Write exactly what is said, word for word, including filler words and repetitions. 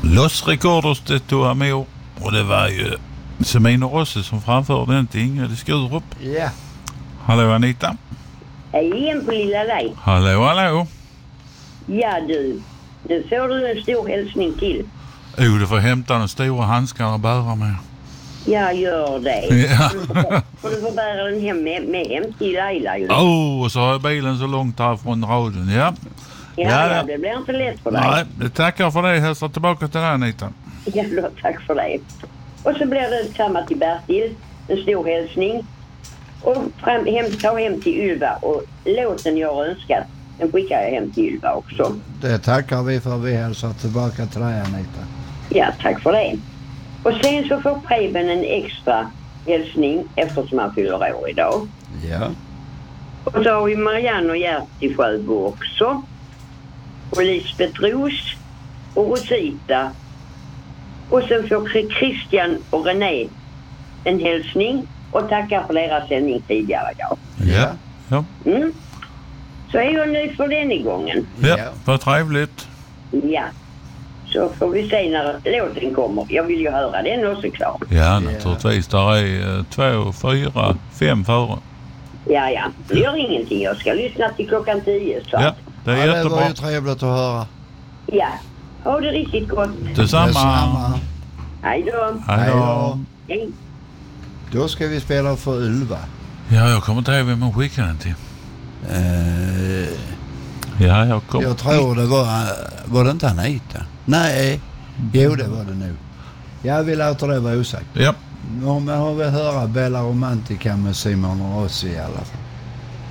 Los Recordos de Tu Amor. Och det var ju Semino Rossi som framförde den till Ingrid i Skurup. Ja. Hallå Anita. Hej igen på lilla dig. Hallå, hallå. Ja du, nu får du en stor hälsning till. Oh, du får hämta den stora handskarna och bära med. Jag gör det. Ja. Och du får bära den hem med, med hem till Laila. Åh, oh, och så har jag bilen så långt här från radion, ja. Ja, ja, ja, det blir inte lätt för dig. Nej, det tackar för det. Hälsa tillbaka till dig, Anita. Ja, då, tack för det. Och så blir det samma till Bertil. En stor hälsning. Och fram, hem, ta hem till Ylva. Och låten jag har önskat, den skickar jag hem till Ylva också. Det tackar vi för. Vi hälsar tillbaka till dig, Anita. Ja, tack för det. Och sen så får Preben en extra hälsning eftersom han fyller år idag. Ja. Och så har vi Marianne och Gert i Sjöbo också. Och Lisbeth Ros och Rosita. Och sen får Christian och René en hälsning och tackar för deras sändning tidigare idag. Ja. Ja. Mm. Så är jag nöjd för den gången. Ja, vad trevligt. Ja. Så får vi se när låten kommer. Jag vill ju höra den också, klart. Ja, naturligtvis. Där är två, fyra, fem före. Ja, ja. Det gör ingenting. Jag ska lyssna till klockan tio. Så. Ja, det är ja, jättebra. Det var ju trevligt att höra. Ja. Ha det riktigt gott. Detsamma. Detsamma. Hej då. Hej då. Hej. Då ska vi spela för Ylva. Ja, jag kommer inte ihåg vem man skickade den till. Eh, Ja, jag kom. jag tror det var... Var det inte Anita? Nej. Jo, det var det nog. Jag vill låta det vara osagt. Ja. Om jag vill höra Bella Romantica med Simon Rossi i alla fall.